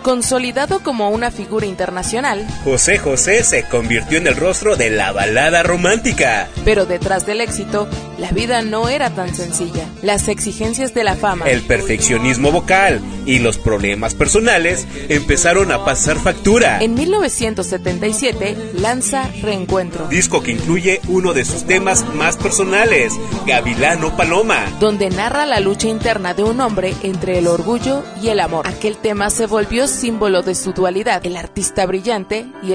Consolidado como una figura internacional, José José se convirtió en el rostro de la balada romántica. Pero detrás del éxito, la vida no era tan sencilla. Las exigencias de la fama, El perfeccionismo vocal y los problemas personales empezaron a pasar factura. En 1977 lanza Reencuentro, Disco que incluye uno de sus temas más personales, Gavilán o Paloma, donde narra la lucha interna de un hombre entre el orgullo y el amor. Aquel tema se volvió símbolo de su dualidad, el artista brillante y